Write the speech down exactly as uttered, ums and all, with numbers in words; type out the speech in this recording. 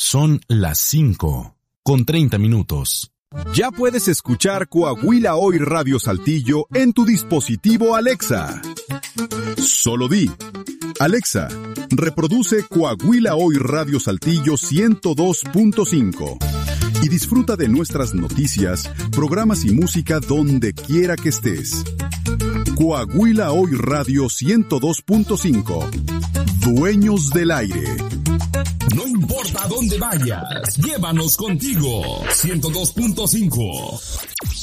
Son las cinco, con treinta minutos. Ya puedes escuchar Coahuila Hoy Radio Saltillo en tu dispositivo Alexa. Solo di: Alexa, reproduce Coahuila Hoy Radio Saltillo ciento dos punto cinco y disfruta de nuestras noticias, programas y música donde quiera que estés. Coahuila Hoy Radio ciento dos punto cinco. Dueños del aire. No importa dónde vayas, llévanos contigo. ciento dos punto cinco.